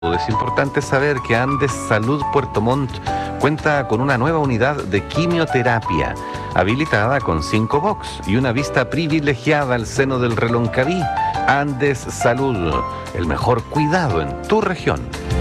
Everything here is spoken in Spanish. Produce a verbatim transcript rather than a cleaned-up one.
Es importante saber que Andes Salud Puerto Montt cuenta con una nueva unidad de quimioterapia, habilitada con cinco box y una vista privilegiada al seno del Reloncaví. Andes Salud, el mejor cuidado en tu región.